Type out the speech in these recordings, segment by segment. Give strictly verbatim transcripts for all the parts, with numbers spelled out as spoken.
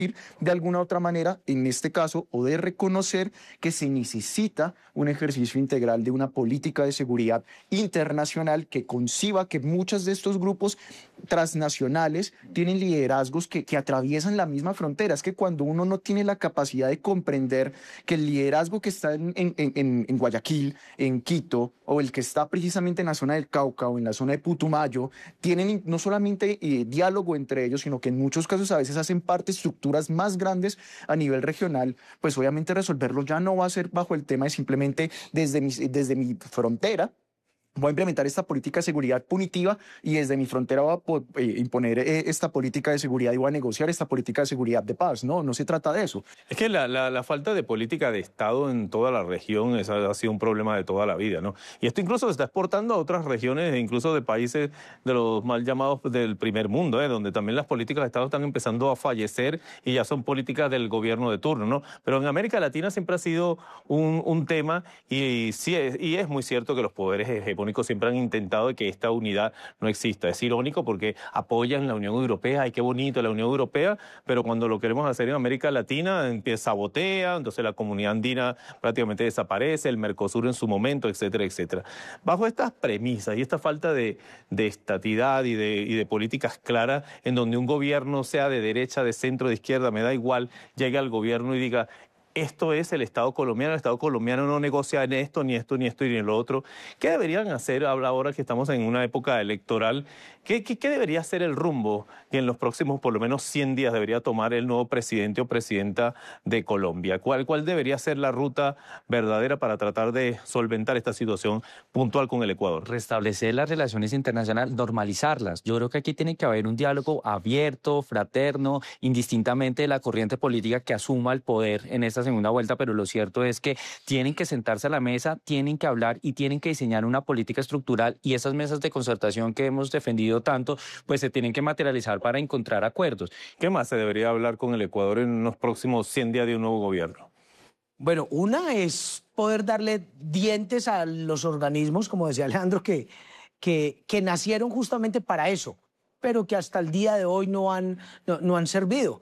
de alguna otra manera, en este caso, o de reconocer que se necesita un ejercicio integral de una política de seguridad internacional que conciba que muchos de estos grupos transnacionales tienen liderazgos que, que atraviesan la misma frontera. Es que cuando uno no tiene la capacidad de comprender que el liderazgo que está en, en, en, en Guayaquil, en Quito, o el que está precisamente en la zona del Cauca o en la zona de Putumayo, tienen no solamente eh, diálogo entre ellos, sino que en muchos casos a veces hacen parte de estructuras más grandes a nivel regional, pues obviamente resolverlo ya no va a ser bajo el tema de simplemente desde mi, desde mi frontera voy a implementar esta política de seguridad punitiva y desde mi frontera voy a eh, imponer eh, esta política de seguridad y voy a negociar esta política de seguridad de paz. No, no se trata de eso. Es que la, la, la falta de política de Estado en toda la región esa ha sido un problema de toda la vida, ¿no? Y esto incluso se está exportando a otras regiones, incluso de países de los mal llamados del primer mundo, ¿eh? Donde también las políticas de Estado están empezando a fallecer y ya son políticas del gobierno de turno, ¿no? Pero en América Latina siempre ha sido un, un tema y, sí es, y es muy cierto que los poderes hegemónicos siempre han intentado que esta unidad no exista. Es irónico porque apoyan la Unión Europea, ay, qué bonito la Unión Europea, pero cuando lo queremos hacer en América Latina, empieza sabotea, entonces la comunidad andina prácticamente desaparece, el Mercosur en su momento, etcétera, etcétera. Bajo estas premisas y esta falta de, de estatidad y de, y de políticas claras, en donde un gobierno sea de derecha, de centro, de izquierda, me da igual, llegue al gobierno y diga: esto es el Estado colombiano, el Estado colombiano no negocia en esto, ni esto, ni esto, ni lo otro. ¿Qué deberían hacer ahora que estamos en una época electoral? ¿Qué, qué, qué debería ser el rumbo que en los próximos por lo menos cien días debería tomar el nuevo presidente o presidenta de Colombia? ¿Cuál, cuál debería ser la ruta verdadera para tratar de solventar esta situación puntual con el Ecuador? Restablecer las relaciones internacionales, normalizarlas. Yo creo que aquí tiene que haber un diálogo abierto, fraterno, indistintamente de la corriente política que asuma el poder en esta segunda vuelta, pero lo cierto es que tienen que sentarse a la mesa, tienen que hablar y tienen que diseñar una política estructural, y esas mesas de concertación que hemos defendido tanto, pues se tienen que materializar para encontrar acuerdos. ¿Qué más se debería hablar con el Ecuador en los próximos cien días de un nuevo gobierno? Bueno, una es poder darle dientes a los organismos, como decía Alejandro, que, que, que nacieron justamente para eso, pero que hasta el día de hoy no han, no, no han servido.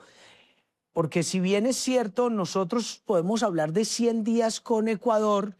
Porque si bien es cierto, nosotros podemos hablar de cien días con Ecuador,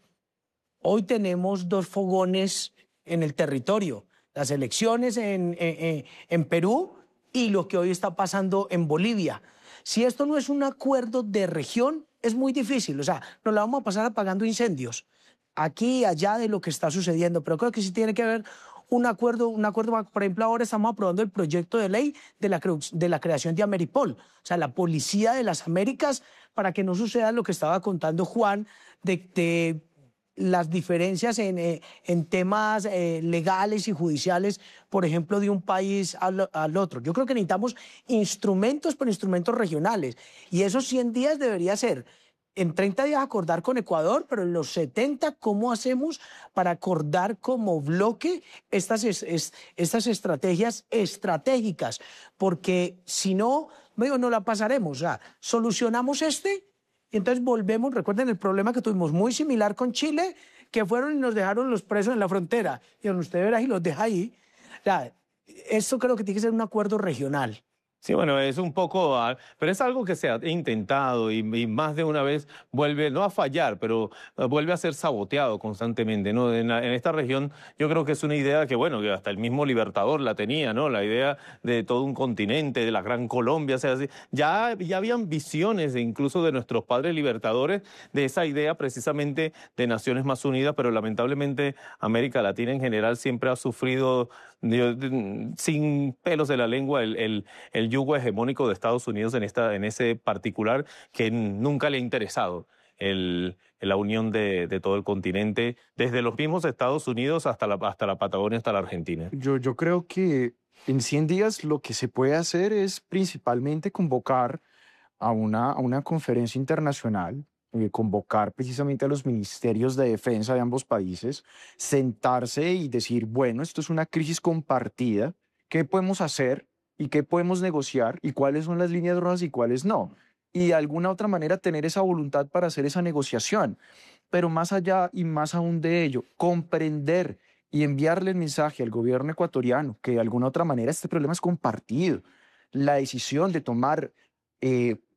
hoy tenemos dos fogones en el territorio, las elecciones en, en, en Perú y lo que hoy está pasando en Bolivia. Si esto no es un acuerdo de región, es muy difícil, o sea, nos la vamos a pasar apagando incendios, aquí y allá de lo que está sucediendo, pero creo que sí tiene que haber un acuerdo, un acuerdo, por ejemplo, ahora estamos aprobando el proyecto de ley de la, de la creación de Ameripol, o sea, la Policía de las Américas, para que no suceda lo que estaba contando Juan, de, de las diferencias en, eh, en temas eh, legales y judiciales, por ejemplo, de un país al, al otro. Yo creo que necesitamos instrumentos, pero instrumentos regionales, y esos cien días debería ser en treinta días acordar con Ecuador, pero en los setenta, ¿cómo hacemos para acordar como bloque estas, es, es, estas estrategias estratégicas? Porque si no, medio no la pasaremos. O sea, solucionamos este y entonces volvemos. Recuerden el problema que tuvimos muy similar con Chile, que fueron y nos dejaron los presos en la frontera. Y usted verá y los deja ahí. O sea, esto creo que tiene que ser un acuerdo regional. Sí, bueno, es un poco, pero es algo que se ha intentado y, y más de una vez vuelve, no a fallar, pero vuelve a ser saboteado constantemente, ¿no? En, la, en esta región yo creo que es una idea que, bueno, que hasta el mismo Libertador la tenía, ¿no? La idea de todo un continente, de la Gran Colombia, o sea, ya, ya habían visiones incluso de nuestros padres libertadores de esa idea precisamente de naciones más unidas, pero lamentablemente América Latina en general siempre ha sufrido de, de, sin pelos de la lengua el, el, el yugo hegemónico de Estados Unidos en, esta, en ese particular que nunca le ha interesado el, la unión de, de todo el continente, desde los mismos Estados Unidos hasta la, hasta la Patagonia, hasta la Argentina. Yo, yo creo que en cien días lo que se puede hacer es principalmente convocar a una, a una conferencia internacional, eh, convocar precisamente a los ministerios de defensa de ambos países, sentarse y decir, bueno, esto es una crisis compartida, ¿qué podemos hacer? ¿Y qué podemos negociar? ¿Y cuáles son las líneas rojas y cuáles no? Y de alguna otra manera tener esa voluntad para hacer esa negociación. Pero más allá y más aún de ello, comprender y enviarle el mensaje al gobierno ecuatoriano que de alguna otra manera este problema es compartido. La decisión de tomar eh,